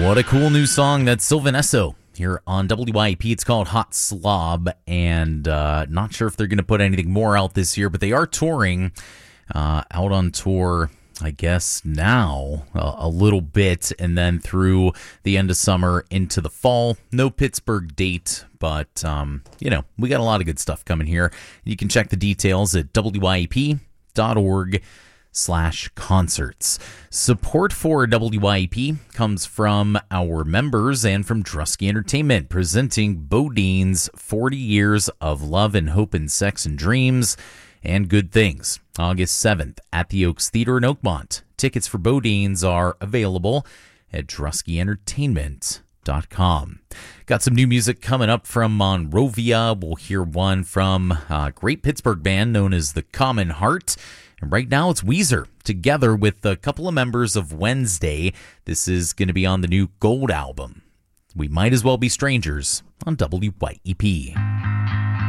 What a cool new song. That's Sylvan Esso here on WYEP. It's called Hot Slob, and not sure if they're going to put anything more out this year, but they are touring, out on tour, I guess, now a little bit, and then through the end of summer into the fall. No Pittsburgh date, but, we got a lot of good stuff coming here. You can check the details at wyep.org/concerts. Support for WYEP comes from our members and from Drusky Entertainment, presenting Bodine's 40 Years of Love and Hope and Sex and Dreams and Good Things, August 7th at the Oaks Theater in Oakmont. Tickets for Bodine's are available at druskyentertainment.com. Got some new music coming up from Monrovia. We'll hear one from a great Pittsburgh band known as The Common Heart. And right now it's Weezer, together with a couple of members of Wednesday. This is going to be on the new Gold album. We Might As Well Be Strangers on WYEP.